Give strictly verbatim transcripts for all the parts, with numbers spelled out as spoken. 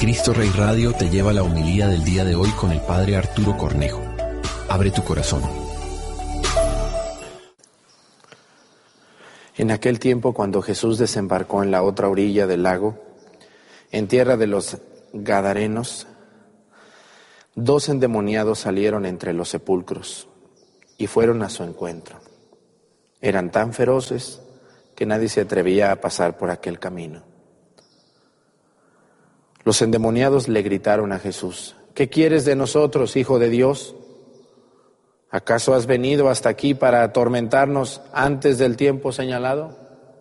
Cristo Rey Radio te lleva la homilía del día de hoy con el Padre Arturo Cornejo. Abre tu corazón. En aquel tiempo, cuando Jesús desembarcó en la otra orilla del lago, en tierra de los Gadarenos, dos endemoniados salieron entre los sepulcros y fueron a su encuentro. Eran tan feroces que nadie se atrevía a pasar por aquel camino. Los endemoniados le gritaron a Jesús: ¿qué quieres de nosotros, Hijo de Dios? ¿Acaso has venido hasta aquí para atormentarnos antes del tiempo señalado?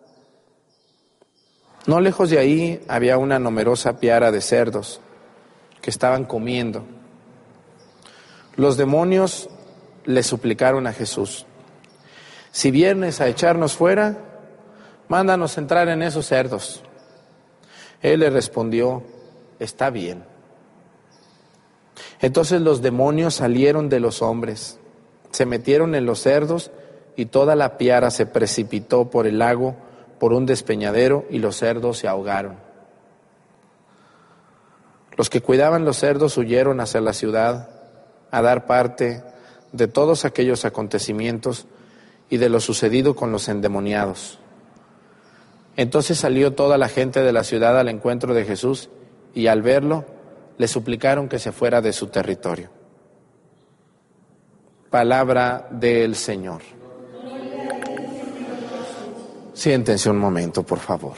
No lejos de ahí había una numerosa piara de cerdos que estaban comiendo. Los demonios le suplicaron a Jesús: si vienes a echarnos fuera, mándanos entrar en esos cerdos. Él le respondió: está bien. Entonces los demonios salieron de los hombres, se metieron en los cerdos y toda la piara se precipitó por el lago, por un despeñadero, y los cerdos se ahogaron. Los que cuidaban los cerdos huyeron hacia la ciudad a dar parte de todos aquellos acontecimientos y de lo sucedido con los endemoniados. Entonces salió toda la gente de la ciudad al encuentro de Jesús y al verlo le suplicaron que se fuera de su territorio. Palabra del Señor. Siéntense un momento, por favor.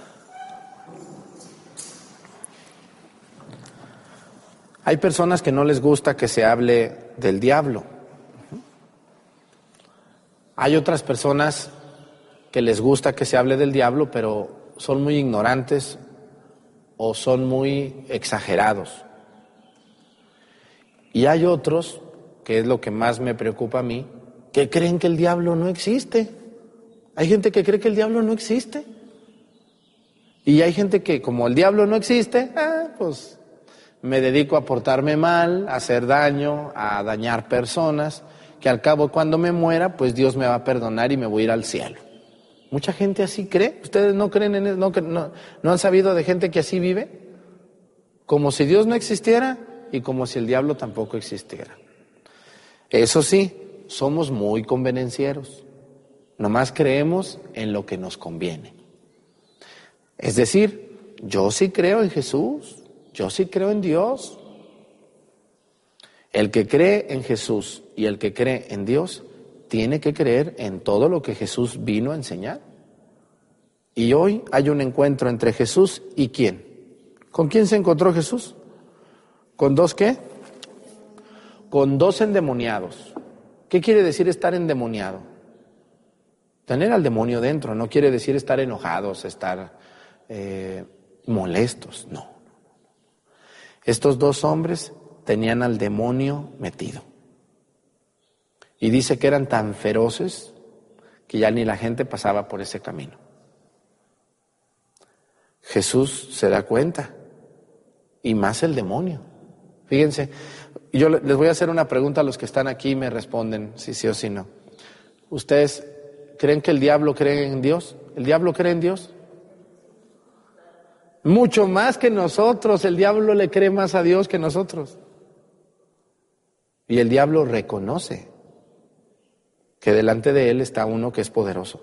Hay personas que no les gusta que se hable del diablo. Hay otras personas que les gusta que se hable del diablo, pero son muy ignorantes o son muy exagerados. Y hay otros, que es lo que más me preocupa a mí, que creen que el diablo no existe. Hay gente que cree que el diablo no existe. Y hay gente que, como el diablo no existe, ah, pues me dedico a portarme mal, a hacer daño, a dañar personas, que al cabo cuando me muera, pues Dios me va a perdonar y me voy a ir al cielo. Mucha gente así cree. ¿Ustedes no creen en eso? ¿No, no, no han sabido de gente que así vive? Como si Dios no existiera y como si el diablo tampoco existiera. Eso sí, somos muy convenencieros. Nomás creemos en lo que nos conviene. Es decir, yo sí creo en Jesús, yo sí creo en Dios. El que cree en Jesús y el que cree en Dios tiene que creer en todo lo que Jesús vino a enseñar. Y hoy hay un encuentro entre Jesús y ¿quién? ¿Con quién se encontró Jesús? ¿Con dos qué? Con dos endemoniados. ¿Qué quiere decir estar endemoniado? Tener al demonio dentro no quiere decir estar enojados, estar eh, molestos, no. Estos dos hombres tenían al demonio metido. Y dice que eran tan feroces que ya ni la gente pasaba por ese camino. Jesús se da cuenta, y más el demonio. Fíjense, yo les voy a hacer una pregunta a los que están aquí y me responden si sí o si no. ¿Ustedes creen que el diablo cree en Dios? ¿El diablo cree en Dios? Mucho más que nosotros. El diablo le cree más a Dios que nosotros. Y el diablo reconoce que delante de él está uno que es poderoso.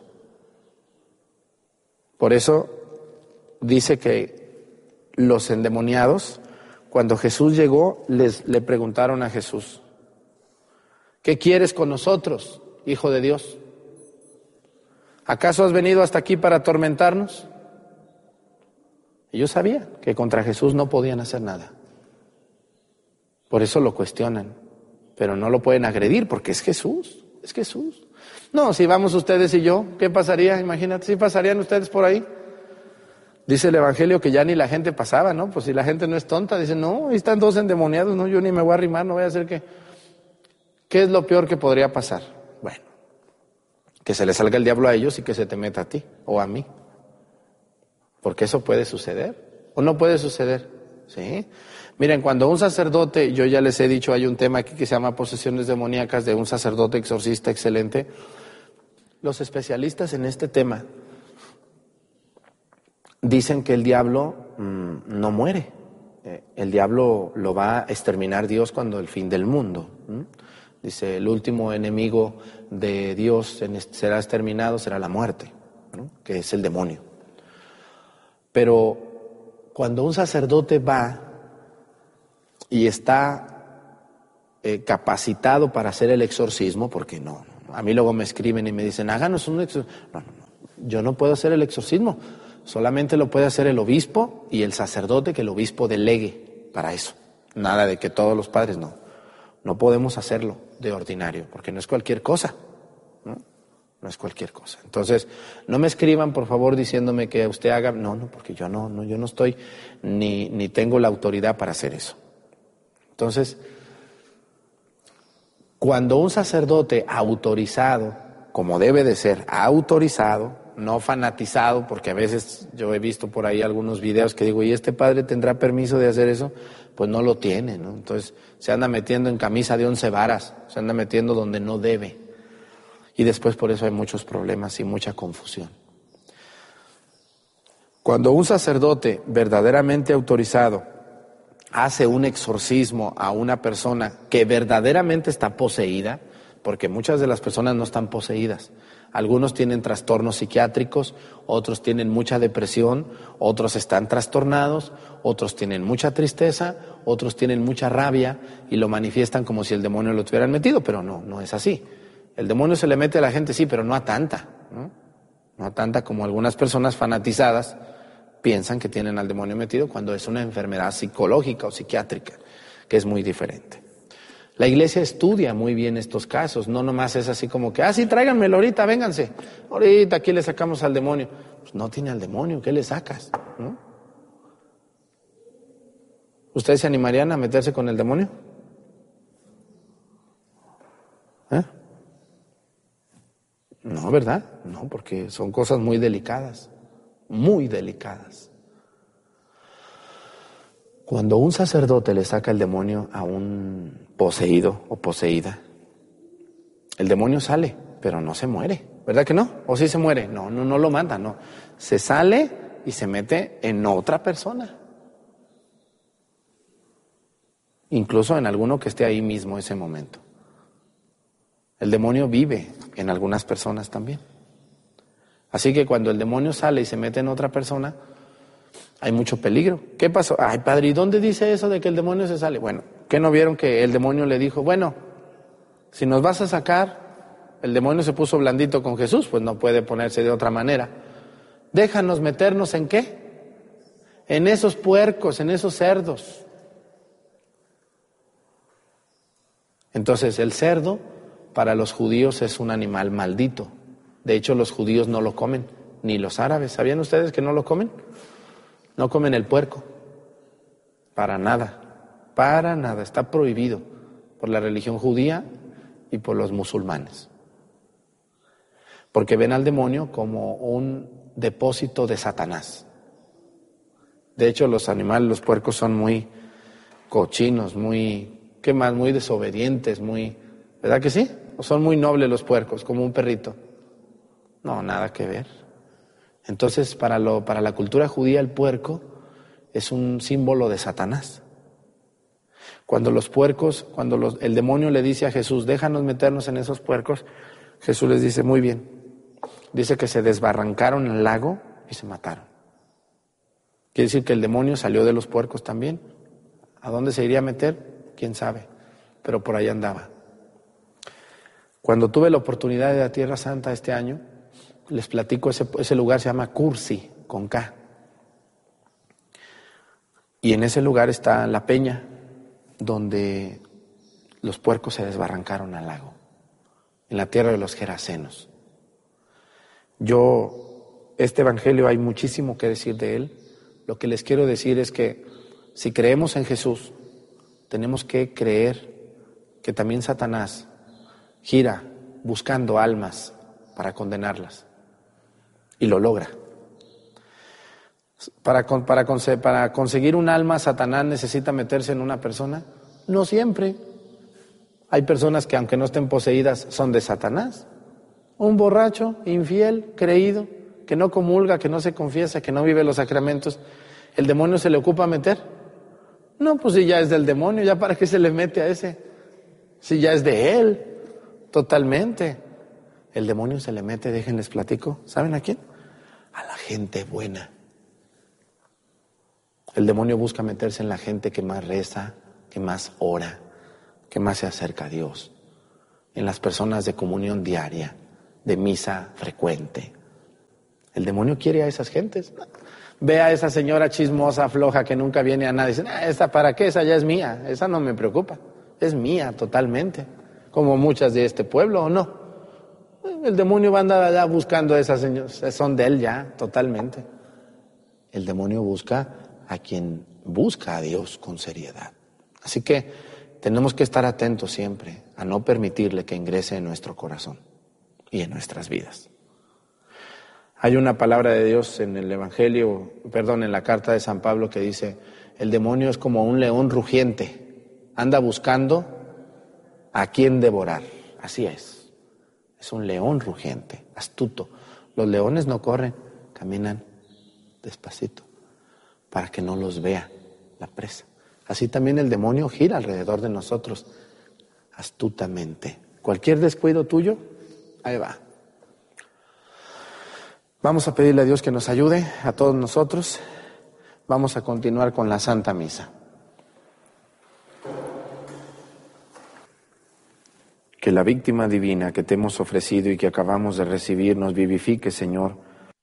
Por eso dice que los endemoniados, cuando Jesús llegó, les, le preguntaron a Jesús: ¿qué quieres con nosotros, Hijo de Dios? ¿Acaso has venido hasta aquí para atormentarnos? Ellos sabían que contra Jesús no podían hacer nada. Por eso lo cuestionan, pero no lo pueden agredir porque es Jesús. Es Jesús. No, si vamos ustedes y yo, ¿qué pasaría? Imagínate, si pasarían ustedes por ahí. Dice el Evangelio que ya ni la gente pasaba, ¿no? Pues si la gente no es tonta, dice, no, ahí están dos endemoniados, no, yo ni me voy a arrimar, no voy a hacer que... ¿Qué es lo peor que podría pasar? Bueno, que se le salga el diablo a ellos y que se te meta a ti o a mí. Porque eso puede suceder, o no puede suceder, ¿sí? Miren, cuando un sacerdote, yo ya les he dicho, hay un tema aquí que se llama posesiones demoníacas de un sacerdote exorcista excelente. Los especialistas en este tema dicen que el diablo mmm, no muere, eh, el diablo lo va a exterminar Dios cuando el fin del mundo. ¿m? Dice, el último enemigo de Dios será exterminado, será la muerte, ¿no? Que es el demonio. Pero cuando un sacerdote va y está eh, capacitado para hacer el exorcismo, porque no, no, a mí luego me escriben y me dicen, háganos un exorcismo. No, no, no, yo no puedo hacer el exorcismo, solamente lo puede hacer el obispo y el sacerdote que el obispo delegue para eso. Nada de que todos los padres, no. No podemos hacerlo de ordinario, porque no es cualquier cosa, ¿no? No es cualquier cosa. Entonces, no me escriban, por favor, diciéndome que usted haga, no, no, porque yo no, no, yo no estoy, ni, ni tengo la autoridad para hacer eso. Entonces, cuando un sacerdote autorizado, como debe de ser, autorizado, no fanatizado, porque a veces yo he visto por ahí algunos videos que digo, ¿y este padre tendrá permiso de hacer eso? Pues no lo tiene, ¿no? Entonces se anda metiendo en camisa de once varas, se anda metiendo donde no debe. Y después por eso hay muchos problemas y mucha confusión. Cuando un sacerdote verdaderamente autorizado hace un exorcismo a una persona que verdaderamente está poseída, porque muchas de las personas no están poseídas. Algunos tienen trastornos psiquiátricos, otros tienen mucha depresión, otros están trastornados, otros tienen mucha tristeza, otros tienen mucha rabia y lo manifiestan como si el demonio lo tuvieran metido, pero no, no es así. El demonio se le mete a la gente, sí, pero no a tanta, ¿no? No a tanta como algunas personas fanatizadas piensan que tienen al demonio metido cuando es una enfermedad psicológica o psiquiátrica, que es muy diferente. La iglesia estudia muy bien estos casos, no nomás es así como que, ah, sí, tráiganmelo ahorita, vénganse, ahorita aquí le sacamos al demonio. Pues no tiene al demonio, ¿qué le sacas? ¿No? ¿Ustedes se animarían a meterse con el demonio? ¿Eh? No, ¿verdad? No, porque son cosas muy delicadas, muy delicadas. Cuando un sacerdote le saca el demonio a un poseído o poseída, el demonio sale, pero no se muere, ¿verdad que no? ¿O sí se muere? No, no, no lo mata, no. Se sale y se mete en otra persona. Incluso en alguno que esté ahí mismo ese momento. El demonio vive en algunas personas también. Así que cuando el demonio sale y se mete en otra persona, hay mucho peligro. ¿Qué pasó? Ay, padre, ¿y dónde dice eso de que el demonio se sale? Bueno, ¿qué no vieron que el demonio le dijo? Bueno, si nos vas a sacar, el demonio se puso blandito con Jesús, pues no puede ponerse de otra manera. Déjanos meternos ¿en qué? En esos puercos, en esos cerdos. Entonces, el cerdo para los judíos es un animal maldito. De hecho, los judíos no lo comen, ni los árabes. ¿Sabían ustedes que no lo comen? No comen el puerco, para nada, para nada, está prohibido por la religión judía y por los musulmanes. Porque ven al demonio como un depósito de Satanás. De hecho, los animales, los puercos son muy cochinos, muy, ¿qué más? Muy desobedientes, muy, ¿verdad que sí? ¿O son muy nobles los puercos, como un perrito? No, nada que ver. Entonces, para, lo, para la cultura judía, el puerco es un símbolo de Satanás. Cuando los puercos, cuando los, el demonio le dice a Jesús, déjanos meternos en esos puercos, Jesús les dice, muy bien. Dice que se desbarrancaron al lago y se mataron. Quiere decir que el demonio salió de los puercos también. ¿A dónde se iría a meter? ¿Quién sabe? Pero por ahí andaba. Cuando tuve la oportunidad de ir a Tierra Santa este año, les platico, ese, ese lugar se llama Cursi, con K. Y en ese lugar está la peña, donde los puercos se desbarrancaron al lago, en la tierra de los Gerasenos. Yo, este evangelio hay muchísimo que decir de él. Lo que les quiero decir es que si creemos en Jesús, tenemos que creer que también Satanás gira buscando almas para condenarlas. Y lo logra. Para, para, para conseguir un alma, Satanás necesita meterse en una persona. No siempre. Hay personas que aunque no estén poseídas son de Satanás. Un borracho, infiel, creído, que no comulga, que no se confiesa, que no vive los sacramentos, ¿el demonio se le ocupa meter? No, pues si ya es del demonio, ¿ya para qué se le mete a ese? Si ya es de él, totalmente. El demonio se le mete, déjenles platico, ¿saben a quién? A la gente buena. El demonio busca meterse en la gente que más reza, que más ora, que más se acerca a Dios. En las personas de comunión diaria, de misa frecuente. El demonio quiere a esas gentes. Ve a esa señora chismosa, floja, que nunca viene a nada. Dicen, ah, ¿esta para qué? Esa ya es mía. Esa no me preocupa. Es mía totalmente. Como muchas de este pueblo, ¿o no? El demonio va a andar allá buscando a esas señoras. Son de él ya, totalmente. El demonio busca a quien busca a Dios con seriedad. Así que tenemos que estar atentos siempre a no permitirle que ingrese en nuestro corazón y en nuestras vidas. Hay una palabra de Dios en el Evangelio, perdón, en la carta de San Pablo que dice, el demonio es como un león rugiente, anda buscando a quien devorar. Así es, es un león rugiente, astuto. Los leones no corren, caminan despacito para que no los vea la presa. Así también el demonio gira alrededor de nosotros astutamente. Cualquier descuido tuyo, ahí va. Vamos a pedirle a Dios que nos ayude a todos nosotros. Vamos a continuar con la Santa Misa. Que la víctima divina que te hemos ofrecido y que acabamos de recibir nos vivifique, Señor.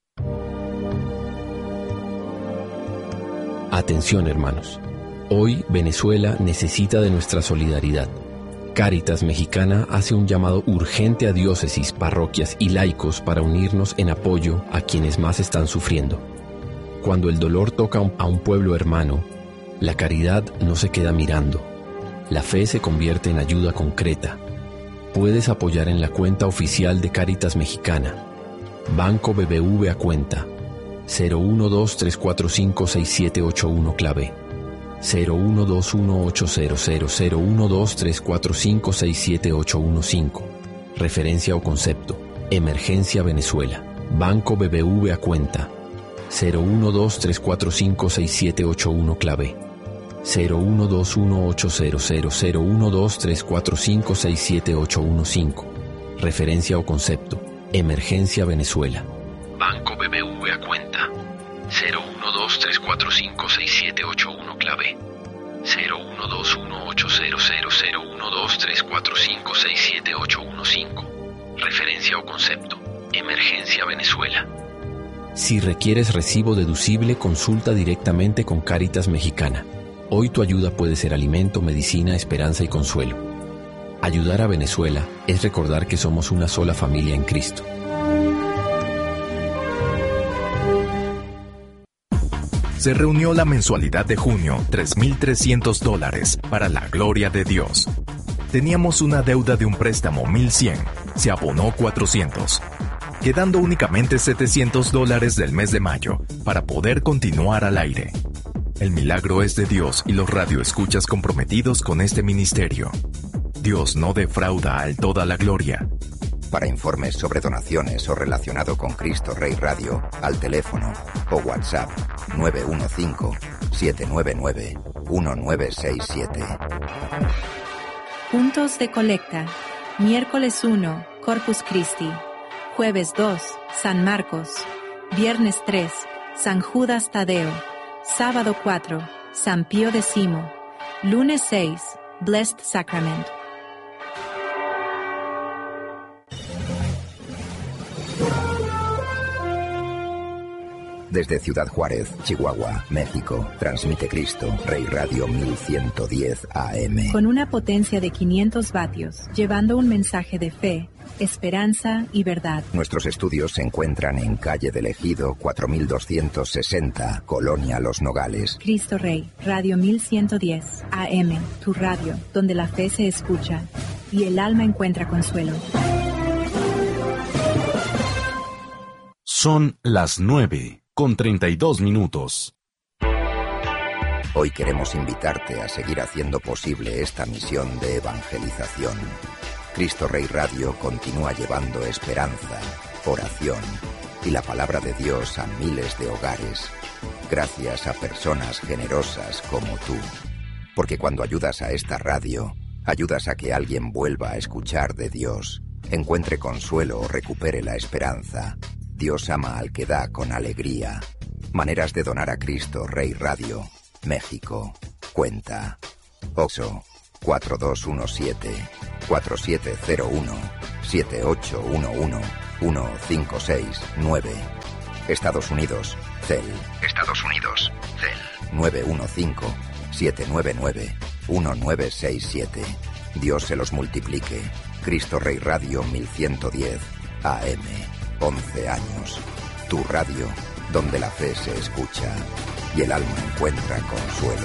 Atención, hermanos. Hoy Venezuela necesita de nuestra solidaridad. Cáritas Mexicana hace un llamado urgente a diócesis, parroquias y laicos para unirnos en apoyo a quienes más están sufriendo. Cuando el dolor toca a un pueblo hermano, la caridad no se queda mirando. La fe se convierte en ayuda concreta. Puedes apoyar en la cuenta oficial de Cáritas Mexicana. Banco B B V a cuenta cero uno dos tres cuatro cinco seis siete ocho uno clave cero uno dos uno ocho cero cero cero uno dos tres cuatro cinco seis siete ocho uno cinco. Referencia o concepto: Emergencia Venezuela. Banco B B V a cuenta cero uno dos tres cuatro cinco seis siete ocho uno clave cero uno dos uno ocho cero cero cero uno dos tres cuatro cinco seis siete ocho uno cinco. Referencia o concepto: Emergencia Venezuela. Banco B B V a cuenta cero uno dos tres cuatro cinco seis siete ocho uno clave cero uno dos uno ocho cero cero cero uno dos tres cuatro cinco seis siete ocho uno cinco. Referencia o concepto: Emergencia Venezuela. Si requieres recibo deducible, consulta directamente con Cáritas Mexicana. Hoy tu ayuda puede ser alimento, medicina, esperanza y consuelo. Ayudar a Venezuela es recordar que somos una sola familia en Cristo. Se reunió la mensualidad de junio, tres mil trescientos dólares, para la gloria de Dios. Teníamos una deuda de un préstamo mil cien, se abonó cuatrocientos, quedando únicamente setecientos dólares del mes de mayo para poder continuar al aire. El milagro es de Dios y los radioescuchas comprometidos con este ministerio. Dios no defrauda al toda la gloria. Para informes sobre donaciones o relacionado con Cristo Rey Radio, al teléfono o WhatsApp nueve uno cinco, siete nueve nueve, uno nueve seis siete. Puntos de colecta. Miércoles uno, Corpus Christi. Jueves dos, San Marcos. Viernes tres, San Judas Tadeo. Sábado cuatro, San Pío X. Lunes seis, Blessed Sacrament. Desde Ciudad Juárez, Chihuahua, México, transmite Cristo Rey Radio mil ciento diez A M. Con una potencia de quinientos vatios, llevando un mensaje de fe, esperanza y verdad. Nuestros estudios se encuentran en calle del Ejido cuatro mil doscientos sesenta, Colonia Los Nogales. Cristo Rey, Radio mil ciento diez A M, tu radio, donde la fe se escucha y el alma encuentra consuelo. Son las nueve con treinta y dos minutos. Hoy queremos invitarte a seguir haciendo posible esta misión de evangelización. Cristo Rey Radio continúa llevando esperanza, oración y la palabra de Dios a miles de hogares, gracias a personas generosas como tú. Porque cuando ayudas a esta radio, ayudas a que alguien vuelva a escuchar de Dios, encuentre consuelo o recupere la esperanza. Dios ama al que da con alegría. Maneras de donar a Cristo Rey Radio, México. Cuenta Oxo cuatro dos uno siete, cuatro siete cero uno, siete ocho uno uno, uno cinco seis nueve. Estados Unidos, Cel. Estados Unidos, Cel. nueve uno cinco, siete nueve nueve, uno nueve seis siete. Dios se los multiplique. Cristo Rey Radio mil ciento diez, A M. once años. Tu radio, donde la fe se escucha y el alma encuentra consuelo.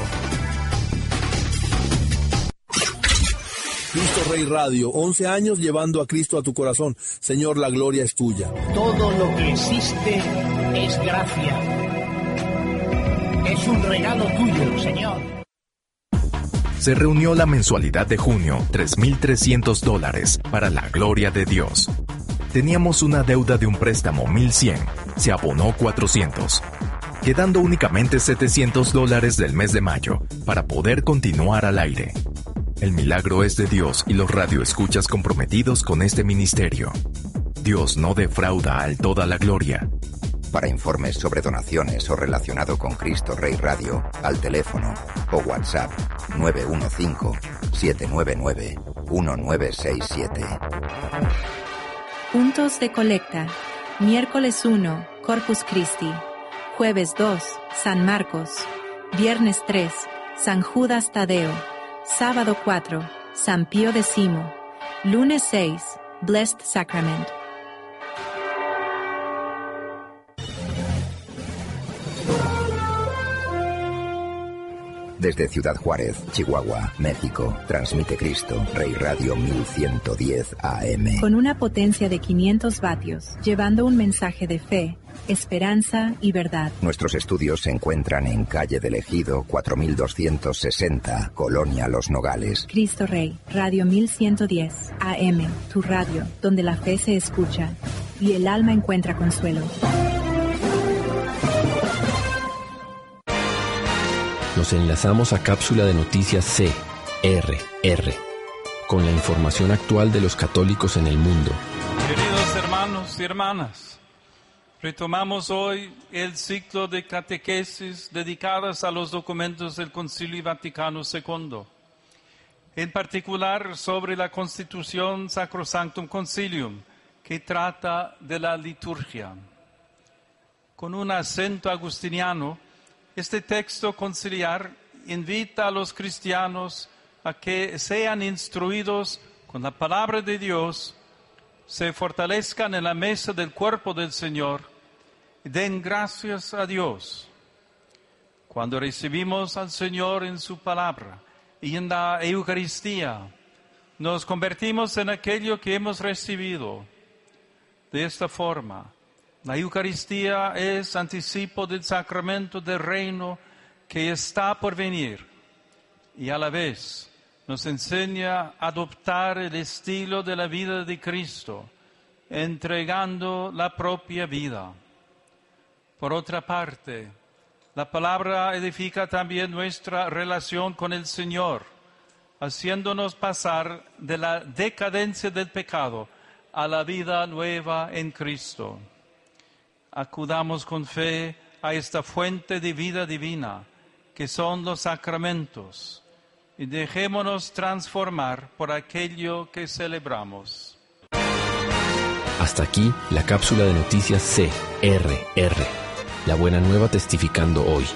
Cristo Rey Radio, once años llevando a Cristo a tu corazón. Señor, la gloria es tuya. Todo lo que existe es gracia. Es un regalo tuyo, Señor. Se reunió la mensualidad de junio, tres mil trescientos dólares, para la gloria de Dios. Teníamos una deuda de un préstamo mil cien, se abonó cuatrocientos, quedando únicamente setecientos dólares del mes de mayo para poder continuar al aire. El milagro es de Dios y los radioescuchas comprometidos con este ministerio. Dios no defrauda al toda la gloria. Para informes sobre donaciones o relacionado con Cristo Rey Radio, al teléfono o WhatsApp nueve uno cinco, siete nueve nueve, uno nueve seis siete. Puntos de colecta. Miércoles uno, Corpus Christi. Jueves dos, San Marcos. Viernes tres, San Judas Tadeo. Sábado cuatro, San Pío X. Lunes seis, Blessed Sacrament. Desde Ciudad Juárez, Chihuahua, México, transmite Cristo Rey Radio mil ciento diez A M. Con una potencia de quinientos vatios, llevando un mensaje de fe, esperanza y verdad. Nuestros estudios se encuentran en calle del Ejido cuatro mil doscientos sesenta, Colonia Los Nogales. Cristo Rey, Radio mil ciento diez A M, tu radio, donde la fe se escucha y el alma encuentra consuelo. Nos enlazamos a Cápsula de Noticias C R R, con la información actual de los católicos en el mundo. Queridos hermanos y hermanas, retomamos hoy el ciclo de catequesis dedicadas a los documentos del Concilio Vaticano segundo, en particular sobre la Constitución Sacrosanctum Concilium, que trata de la liturgia. Con un acento agustiniano, este texto conciliar invita a los cristianos a que sean instruidos con la palabra de Dios, se fortalezcan en la mesa del cuerpo del Señor y den gracias a Dios. Cuando recibimos al Señor en su palabra y en la Eucaristía, nos convertimos en aquello que hemos recibido. De esta forma, la Eucaristía es anticipo del sacramento del reino que está por venir y a la vez nos enseña a adoptar el estilo de la vida de Cristo, entregando la propia vida. Por otra parte, la palabra edifica también nuestra relación con el Señor, haciéndonos pasar de la decadencia del pecado a la vida nueva en Cristo. Acudamos con fe a esta fuente de vida divina, que son los sacramentos, y dejémonos transformar por aquello que celebramos. Hasta aquí la cápsula de noticias C R R, la buena nueva testificando hoy.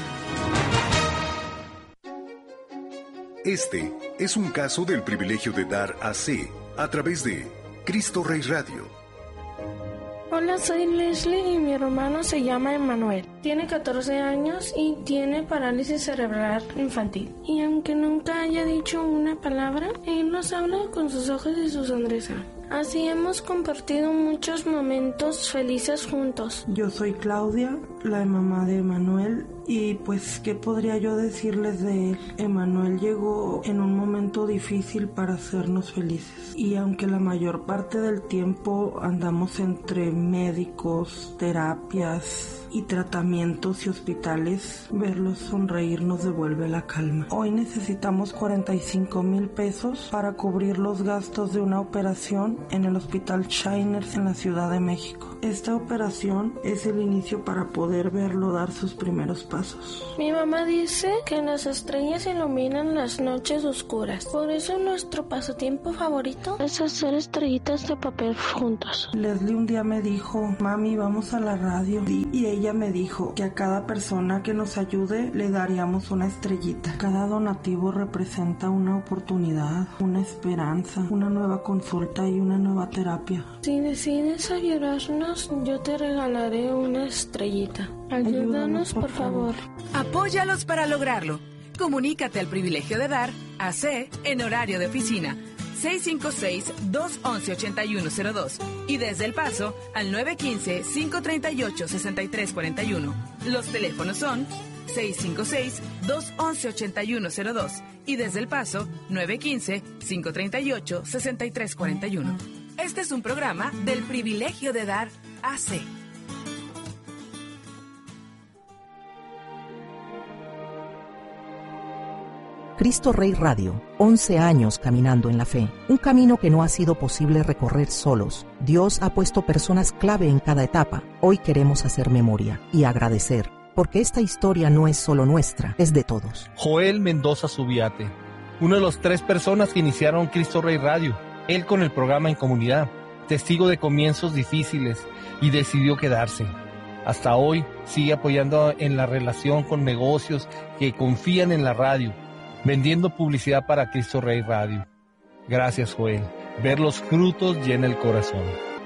Este es un caso del privilegio de dar a C a través de Cristo Rey Radio. Hola, soy Leslie y mi hermano se llama Emanuel. Tiene catorce años y tiene parálisis cerebral infantil. Y aunque nunca haya dicho una palabra, él nos habla con sus ojos y su sonrisa. Así hemos compartido muchos momentos felices juntos. Yo soy Claudia, la mamá de Emanuel, y pues, ¿qué podría yo decirles de él? Emanuel llegó en un momento difícil para hacernos felices. Y aunque la mayor parte del tiempo andamos entre médicos, terapias, y tratamientos y hospitales, verlos sonreír nos devuelve la calma. Hoy necesitamos cuarenta y cinco mil pesos para cubrir los gastos de una operación en el Hospital Shiners en la Ciudad de México. Esta operación es el inicio para poder verlo dar sus primeros pasos. Mi mamá dice que las estrellas iluminan las noches oscuras. Por eso nuestro pasatiempo favorito es hacer estrellitas de papel juntos. Leslie un día me dijo, mami, vamos a la radio. Y ella me dijo que a cada persona que nos ayude le daríamos una estrellita. Cada donativo representa una oportunidad, una esperanza, una nueva consulta y una nueva terapia. Si decides ayudarnos, yo te regalaré una estrellita. Ayúdanos, Ayúdanos por, por favor. favor. Apóyalos para lograrlo. Comunícate al privilegio de dar A C en horario de oficina seis cinco seis, dos once, ochenta y uno cero dos y desde El Paso al nueve uno cinco, cinco tres ocho, seis tres cuatro uno. Los teléfonos son seis cinco seis, dos once, ochenta y uno cero dos y desde El Paso nueve uno cinco, cinco tres ocho, seis tres cuatro uno. Este es un programa del privilegio de dar A C. Cristo Rey Radio, once años caminando en la fe, un camino que no ha sido posible recorrer solos. Dios ha puesto personas clave en cada etapa. Hoy queremos hacer memoria y agradecer, porque esta historia no es solo nuestra, es de todos. Joel Mendoza Subiate, uno de los tres personas que iniciaron Cristo Rey Radio, él con el programa En Comunidad, testigo de comienzos difíciles y decidió quedarse. Hasta hoy sigue apoyando en la relación con negocios que confían en la radio, vendiendo publicidad para Cristo Rey Radio. Gracias, Joel. Ver los frutos llena el corazón.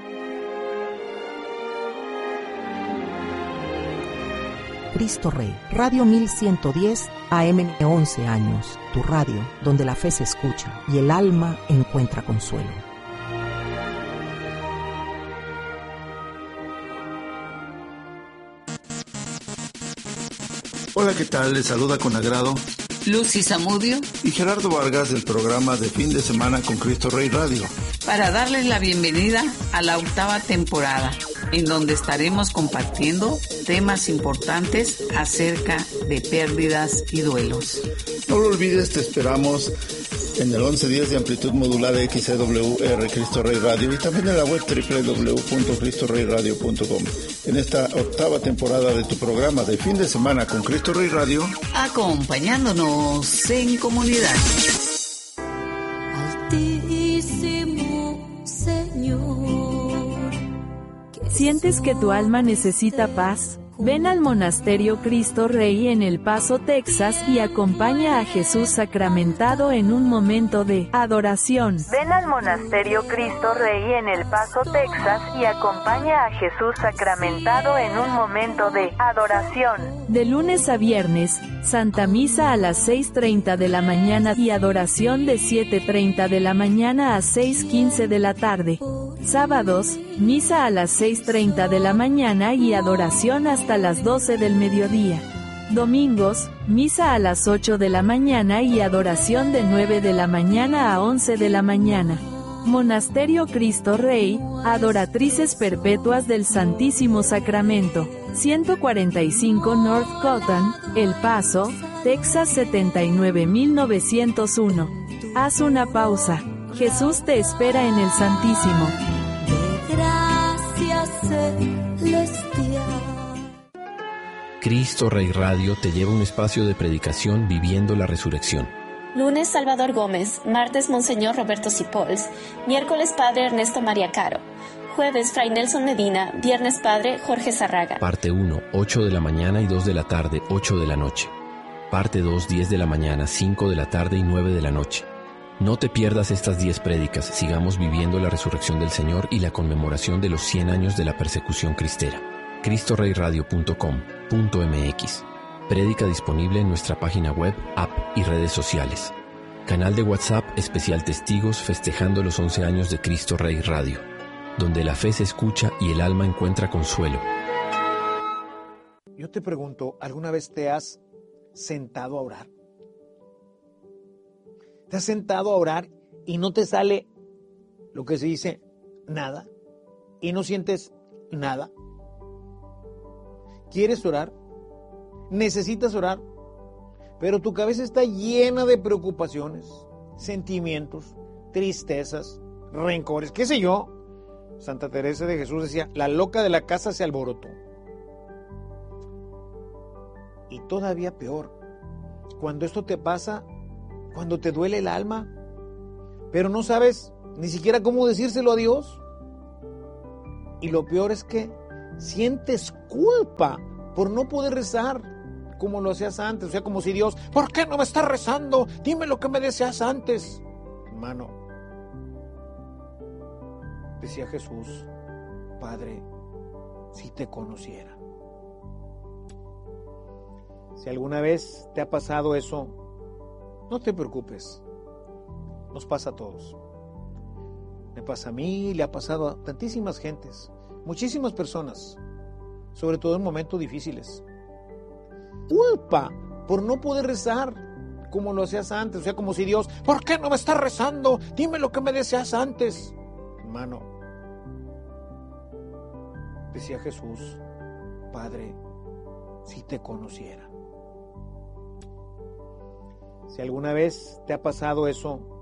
Cristo Rey, Radio mil ciento diez A M, once años. Tu radio, donde la fe se escucha y el alma encuentra consuelo. Hola, ¿qué tal? Les saluda con agrado Lucy Zamudio y Gerardo Vargas del programa de fin de semana con Cristo Rey Radio, para darles la bienvenida a la octava temporada, en donde estaremos compartiendo temas importantes acerca de pérdidas y duelos. No lo olvides, te esperamos en el once diez de amplitud modulada X C W R Cristo Rey Radio y también en la web doble u doble u doble u punto cristo rey radio punto com. En esta octava temporada de tu programa de fin de semana con Cristo Rey Radio, acompañándonos en comunidad. Altísimo Señor. ¿Sientes que tu alma necesita paz? Ven al Monasterio Cristo Rey en El Paso, Texas y acompaña a Jesús sacramentado en un momento de adoración. Ven al Monasterio Cristo Rey en El Paso, Texas y acompaña a Jesús sacramentado en un momento de adoración. De lunes a viernes, Santa Misa a las seis treinta de la mañana y adoración de siete treinta de la mañana a seis quince de la tarde. Sábados, misa a las seis treinta de la mañana y adoración hasta las doce del mediodía. Domingos, misa a las ocho de la mañana y adoración de nueve de la mañana a once de la mañana. Monasterio Cristo Rey, Adoratrices Perpetuas del Santísimo Sacramento, ciento cuarenta y cinco North Cotton, El Paso, Texas setenta y nueve mil novecientos uno. Haz una pausa. Jesús te espera en el Santísimo. De gracia celestial. Cristo Rey Radio te lleva a un espacio de predicación viviendo la resurrección. Lunes Salvador Gómez, martes Monseñor Roberto Cipols, miércoles Padre Ernesto María Caro, jueves Fray Nelson Medina, viernes Padre Jorge Zarraga. Parte uno, ocho de la mañana y dos de la tarde, ocho de la noche. Parte dos, diez de la mañana, cinco de la tarde y nueve de la noche. No te pierdas estas diez prédicas, sigamos viviendo la resurrección del Señor y la conmemoración de los cien años de la persecución cristera. cristo rey radio punto com punto m x. Prédica disponible en nuestra página web, app y redes sociales. Canal de WhatsApp especial Testigos festejando los once años de Cristo Rey Radio, donde la fe se escucha y el alma encuentra consuelo. Yo te pregunto, ¿alguna vez te has sentado a orar? ¿Te has sentado a orar y no te sale lo que se dice nada? ¿Y no sientes nada? ¿Quieres orar? ¿Necesitas orar? Pero tu cabeza está llena de preocupaciones, sentimientos, tristezas, rencores, qué sé yo. Santa Teresa de Jesús decía, la loca de la casa se alborotó. Y todavía peor, cuando esto te pasa, cuando te duele el alma, pero no sabes ni siquiera cómo decírselo a Dios. Y lo peor es que sientes culpa por no poder rezar como lo hacías antes. O sea, como si Dios, ¿por qué no me estás rezando? Dime lo que me deseas antes. Hermano, decía Jesús, Padre, si te conociera. Si alguna vez te ha pasado eso, no te preocupes. Nos pasa a todos. Me pasa a mí, le ha pasado a tantísimas gentes, muchísimas personas, sobre todo en momentos difíciles. Culpa por no poder rezar como lo hacías antes. O sea, como si Dios, ¿por qué no me estás rezando? Dime lo que me deseas antes. Hermano, decía Jesús, Padre, si te conociera. Si alguna vez te ha pasado eso,